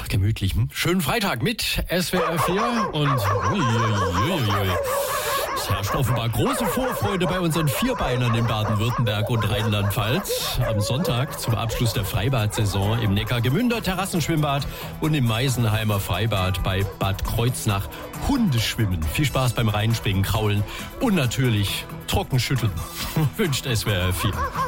gemütlichen, schönen Freitag mit SWR 4 und es herrscht offenbar große Vorfreude bei unseren Vierbeinern in Baden-Württemberg und Rheinland-Pfalz. Am Sonntag zum Abschluss der Freibad-Saison im Neckargemünder Terrassenschwimmbad und im Meisenheimer Freibad bei Bad Kreuznach Hundeschwimmen. Viel Spaß beim Reinspringen, Kraulen und natürlich Trockenschütteln. Wünscht SWR 4.